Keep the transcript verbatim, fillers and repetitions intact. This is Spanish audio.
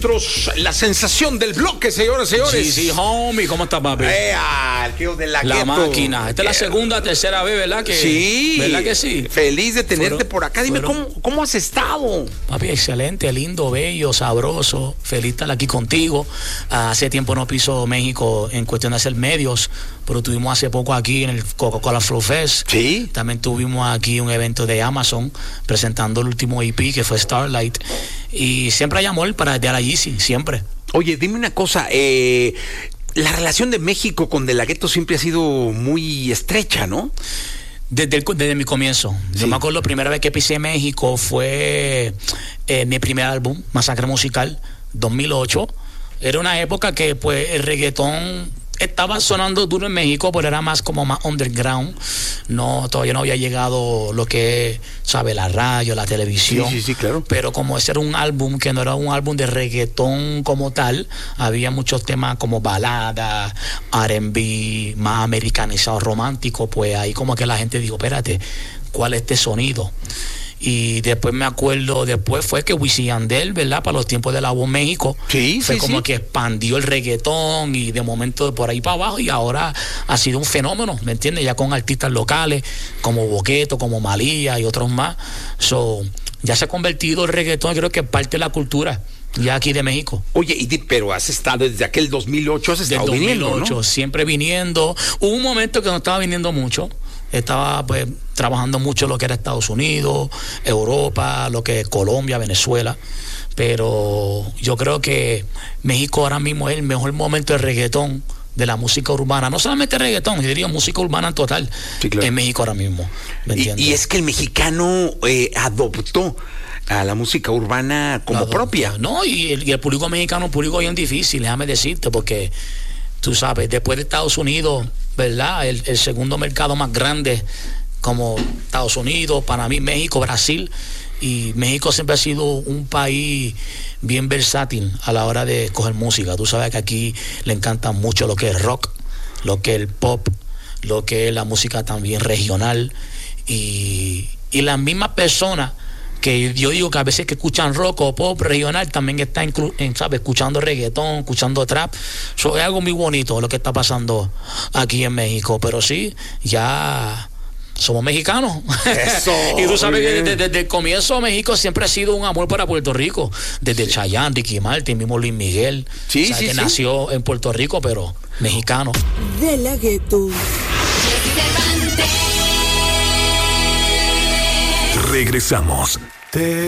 nosotros la sensación del bloque, señoras y señores. Sí, sí, homie, ¿cómo estás, papi? ¡Ea! El tío de la La gueto. máquina. Esta es la segunda, tercera vez, ¿verdad? Que, Sí. ¿Verdad que sí? Feliz de tenerte Fueron- por acá. Dime, fueron- ¿cómo, ¿cómo has estado? Papi, excelente, lindo, bello, sabroso. Feliz de estar aquí contigo. Ah, hace tiempo no piso México en cuestión de hacer medios, pero tuvimos hace poco aquí en el Coca-Cola Flow Fest. Sí. También tuvimos aquí un evento de Amazon presentando el último E P que fue Starlight. Y siempre hay amor para De La Yeezy, siempre. Oye, dime una cosa. Eh, la relación de México con De La Ghetto siempre ha sido muy estrecha, ¿no? Desde, el, desde mi comienzo. Sí. Yo me acuerdo la primera vez que pisé México fue eh, mi primer álbum, Masacre Musical, dos mil ocho. Era una época que pues el reggaetón estaba sonando duro en México, pero era más como más underground. No, todavía no había llegado lo que, sabe, la radio, la televisión. Sí, sí, sí, claro. Pero como ese era un álbum que no era un álbum de reggaetón como tal, había muchos temas como baladas, R and B, más americanizados, románticos, pues ahí como que la gente dijo, espérate, ¿cuál es este sonido? Y después me acuerdo, después fue que Wisin y Yandel, ¿verdad? Para los tiempos de La Voz México. Sí, fue sí, como sí. que expandió el reggaetón y de momento de por ahí para abajo y ahora ha sido un fenómeno, ¿me entiendes? Ya con artistas locales como Boqueto, como Malía y otros más. So, ya se ha convertido el reggaetón, creo que es parte de la cultura ya aquí de México. Oye, y di- pero has estado desde aquel dos mil ocho, has Del estado dos mil ocho, viniendo, ¿no? siempre viniendo. Hubo un momento que no estaba viniendo mucho. Estaba pues trabajando mucho lo que era Estados Unidos, Europa, lo que es Colombia, Venezuela. Pero yo creo que México ahora mismo es el mejor momento de reggaetón, de la música urbana. No solamente reggaetón, yo diría música urbana en total. Sí, claro. En México ahora mismo. ¿Me Y, entiendes? y es que el mexicano eh, adoptó a la música urbana como Claro, propia. No, y el, y el público mexicano, un público bien difícil, déjame decirte, porque tú sabes, después de Estados Unidos, ¿verdad? El, el segundo mercado más grande, como Estados Unidos, para mí México, Brasil, y México siempre ha sido un país bien versátil a la hora de coger música. Tú sabes que aquí le encanta mucho lo que es rock, lo que es el pop, lo que es la música también regional, y, y las mismas personas que yo digo que a veces que escuchan rock o pop regional también están inclu- en, ¿sabes? Escuchando reggaetón, escuchando trap. Eso es algo muy bonito lo que está pasando aquí en México, pero sí, ya somos mexicanos. Eso, Y tú sabes muy que bien. desde, desde el comienzo México siempre ha sido un amor para Puerto Rico, desde Chayanne, Ricky Martin, mismo Luis Miguel. Sí, O sea, sí, que sí. nació en Puerto Rico, pero mexicano. De La Ghetto. Regresamos. Te